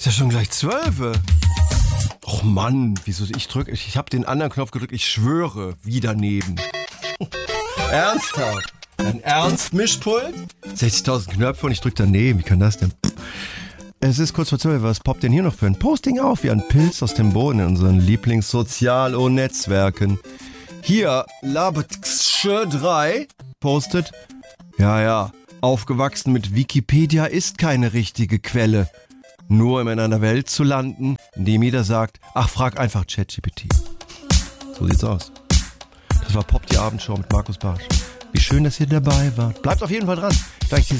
Ist ja schon gleich 12. Och Mann, wieso ich habe den anderen Knopf gedrückt, ich schwöre, wie daneben. Ernsthaft? Ein Ernst-Mischpult? 60.000 Knöpfe und ich drück daneben, wie kann das denn? Es ist kurz vor 12, was poppt denn hier noch für ein Posting auf, wie ein Pilz aus dem Boden in unseren Lieblings-Sozial- und Netzwerken. Hier, Labetsche 3 postet, ja, aufgewachsen mit Wikipedia ist keine richtige Quelle. Nur um in einer Welt zu landen, in dem jeder sagt, ach, frag einfach ChatGPT. So sieht's aus. Das war Pop, die Abendshow mit Markus Bartsch. Wie schön, dass ihr dabei wart. Bleibt auf jeden Fall dran. Gleich die